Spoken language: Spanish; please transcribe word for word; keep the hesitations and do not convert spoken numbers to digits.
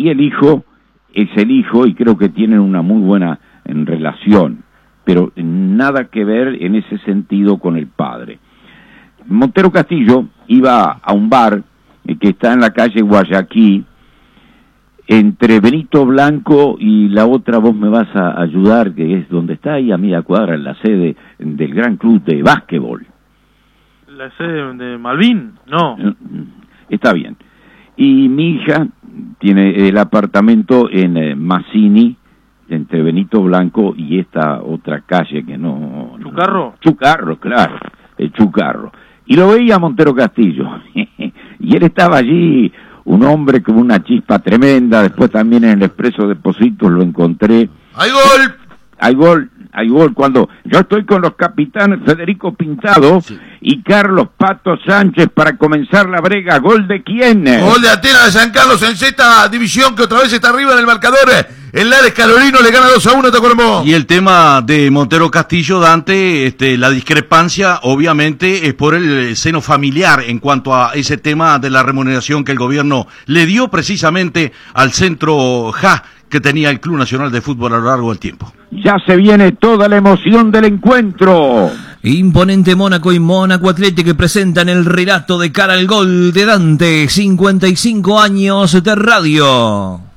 y el hijo es el hijo y creo que tienen una muy buena en relación, pero nada que ver en ese sentido con el padre. Montero Castillo iba a un bar eh, que está en la calle Guayaquil, entre Benito Blanco y la otra, vos me vas a ayudar, que es donde está ahí a media cuadra, en la sede del Gran Club de Básquetbol. ¿La sede de Malvin? No. Está bien. Y mi hija tiene el apartamento en eh, Mazzini, entre Benito Blanco y esta otra calle que no... ¿Chucarro? No, Chucarro, claro, el Chucarro. Y lo veía Montero Castillo, y él estaba allí, un hombre con una chispa tremenda. Después también en el Expreso de Positos lo encontré. ¡Hay gol! Hay gol, hay gol. Cuando yo estoy con los capitanes Federico Pintado sí. y Carlos Pato Sánchez para comenzar la brega. ¿Gol de quién? Gol de Atenas de San Carlos en sexta división, que otra vez está arriba en el marcador. El Lares Carolino le gana dos a uno a Tacuarembó. Y el tema de Montero Castillo, Dante, este, la discrepancia obviamente es por el seno familiar en cuanto a ese tema de la remuneración que el gobierno le dio precisamente al centro J A que tenía el Club Nacional de Fútbol a lo largo del tiempo. Ya se viene toda la emoción del encuentro. Imponente Mónaco y Mónaco Athletic que presentan el relato de cara al gol de Dante, cincuenta y cinco años de radio.